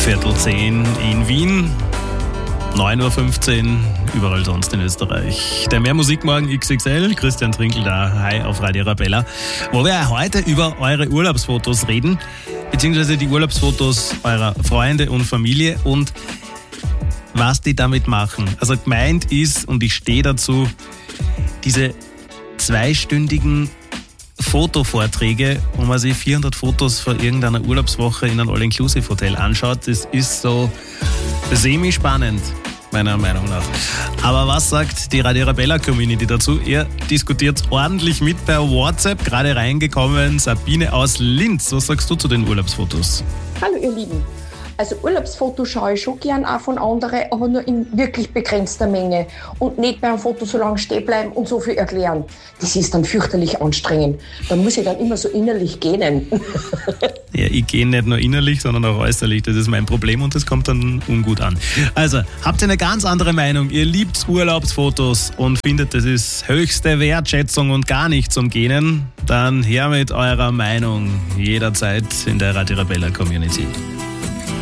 9:10 in Wien, 9:15 Uhr überall sonst in Österreich. Der Mehr Musik morgen XXL, Christian Trinkel da, hi auf Radio Arabella, wo wir heute über eure Urlaubsfotos reden, beziehungsweise die Urlaubsfotos eurer Freunde und Familie und was die damit machen. Also gemeint ist, und ich stehe dazu, diese 2-stündigen Fotovorträge, wo man sich 400 Fotos vor irgendeiner Urlaubswoche in einem All-Inclusive-Hotel anschaut, das ist so semi-spannend, meiner Meinung nach. Aber was sagt die Radio Arabella-Community dazu? Ihr diskutiert ordentlich mit per WhatsApp, gerade reingekommen, Sabine aus Linz. Was sagst du zu den Urlaubsfotos? Hallo ihr Lieben. Also Urlaubsfotos schaue ich schon gern auch von anderen, aber nur in wirklich begrenzter Menge und nicht beim Foto so lange stehen bleiben und so viel erklären. Das ist dann fürchterlich anstrengend. Da muss ich dann immer so innerlich gähnen. Ja, ich gehe nicht nur innerlich, sondern auch äußerlich. Das ist mein Problem und das kommt dann ungut an. Also, habt ihr eine ganz andere Meinung? Ihr liebt Urlaubsfotos und findet, das ist höchste Wertschätzung und gar nicht zum Gähnen? Dann her mit eurer Meinung jederzeit in der Radio Arabella Community.